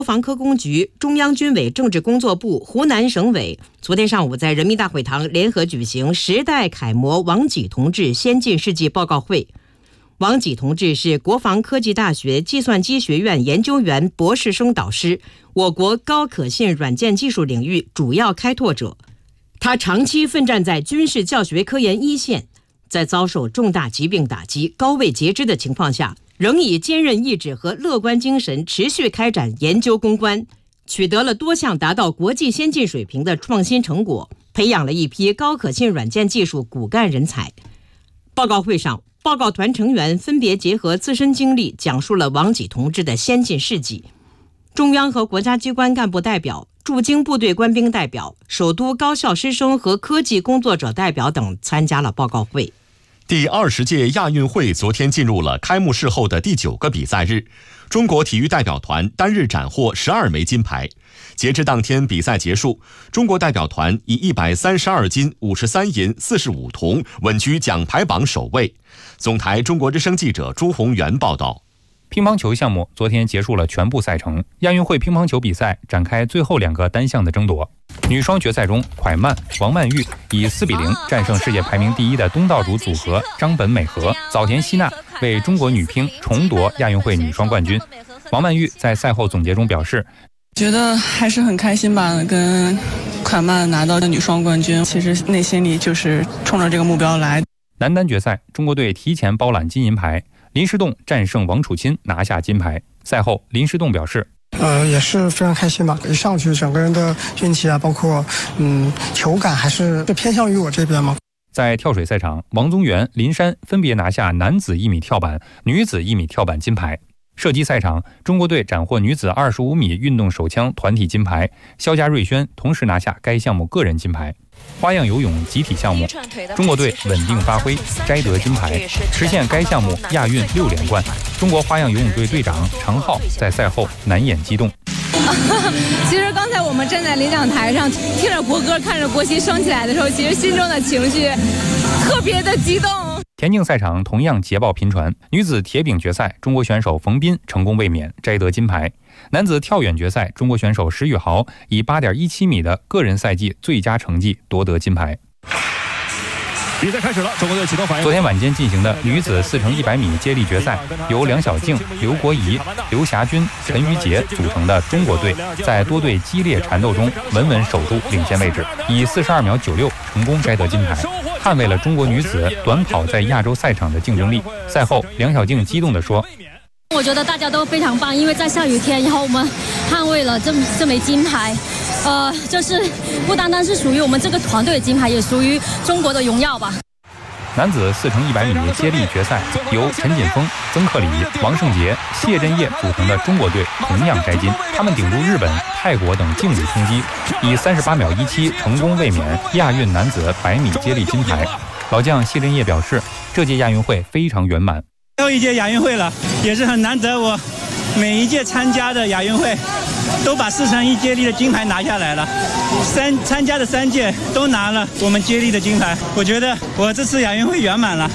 防科工局、中央军委政治工作部、湖南省委昨天上午在人民大会堂联合举行时代楷模王济同志先进事迹报告会。王济同志是国防科技大学计算机学院研究员博士生导师，我国高可信软件技术领域主要开拓者。他长期奋战在军事教学科研一线，在遭受重大疾病打击、高位截肢的情况下，仍以坚韧意志和乐观精神持续开展研究攻关，取得了多项达到国际先进水平的创新成果，培养了一批高可信软件技术骨干人才。报告会上，报告团成员分别结合自身经历，讲述了王济同志的先进事迹。中央和国家机关干部代表、驻京部队官兵代表、首都高校师生和科技工作者代表等参加了报告会。 第20届亚运会昨天进入了开幕式后的第9个比赛日，中国体育代表团单日斩获12枚金牌。截至当天比赛结束，中国代表团以132金、53银、45铜稳居奖牌榜首位。总台中国之声记者朱宏元报道。 乒乓球项目昨天结束了全部赛程，亚运会乒乓球比赛展开最后2个单项的争夺。女双决赛中，蒯曼、王曼玉以4比0战胜世界排名第1的东道主组合张本美和、早田希娜，为中国女乒重夺亚运会女双冠军。王曼玉在赛后总结中表示， 觉得还是很开心吧，跟蒯曼拿到的女双冠军，其实内心里就是冲着这个目标来。 男单决赛，中国队提前包揽金银牌，林诗栋战胜王楚钦拿下金牌。赛后，林诗栋表示， 也是非常开心吧，一上去整个人的运气啊，包括球感还是偏向于我这边嘛。 在跳水赛场，王宗源、林珊分别拿下男子1米跳板、女子1米跳板金牌。射击赛场，中国队斩获女子25米运动手枪团体金牌，肖家瑞轩同时拿下该项目个人金牌。花样游泳集体项目，中国队稳定发挥，摘得金牌，实现该项目亚运6连冠。中国花样游泳队队长常浩在赛后难掩激动。 其实刚才我们站在领奖台上，听着国歌，看着国旗升起来的时候，其实心中的情绪特别的激动。 田径赛场同样捷报频传，女子铁饼决赛，中国选手冯彬成功卫冕，摘得金牌。男子跳远决赛，中国选手石宇豪以8.17米的个人赛季最佳成绩夺得金牌。 比赛开始了，中国队启动反应。 昨天晚间进行的女子4×100米接力决赛，由梁晓静、刘国怡、刘霞君、陈瑜杰组成的中国队，在多队激烈缠斗中稳稳守住领先位置，以42秒96成功摘得金牌，捍卫了中国女子短跑在亚洲赛场的竞争力。赛后，梁晓静激动地说：“ 我觉得大家都非常棒，因为在下雨天，然后我们捍卫了这枚金牌。就是不单单是属于我们这个团队的金牌，也属于中国的荣耀吧。” 男子4×100米接力决赛，由陈锦锋、曾克里、王胜杰、谢震业组成的中国队同样摘金。他们顶住日本、泰国等劲旅冲击，以38秒17成功卫冕亚运男子100米接力金牌。老将谢震业表示，这届亚运会非常圆满。 最后一届亚运会了，也是很难得，我每一届参加的亚运会都把4×1接力的金牌拿下来了，参加的3届都拿了我们接力的金牌，我觉得我这次亚运会圆满了。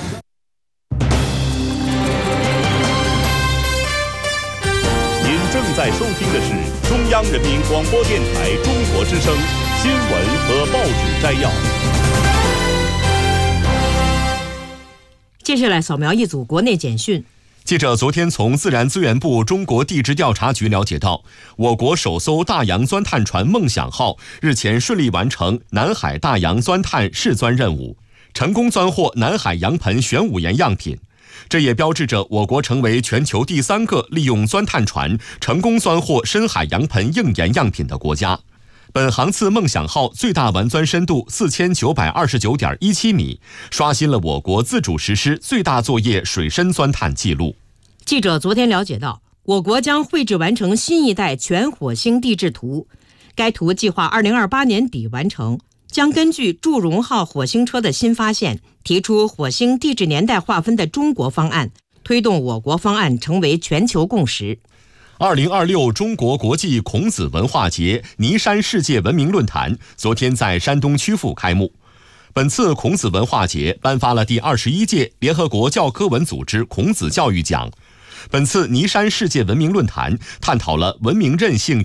您正在收听的是中央人民广播电台中国之声新闻和报纸摘要。 接下来扫描一组国内简讯。 记者昨天从自然资源部中国地质调查局了解到，我国首艘大洋钻探船梦想号日前顺利完成南海大洋钻探试钻任务，成功钻获南海洋盆玄武岩样品。这也标志着我国成为全球第3个利用钻探船成功钻获深海洋盆硬岩样品的国家。本航次梦想号最大完钻深度4929.17米，刷新了我国自主实施最大作业水深钻探记录。 记者昨天了解到，我国将绘制完成新一代全火星地质图，该图计划2028年底完成，将根据祝融号火星车的新发现，提出火星地质年代划分的中国方案，推动我国方案成为全球共识。 2026中国国际孔子文化节尼山世界文明论坛昨天在山东曲阜开幕。本次孔子文化节颁发了第21届联合国教科文组织孔子教育奖。 本次尼山世界文明论坛探讨了文明韧性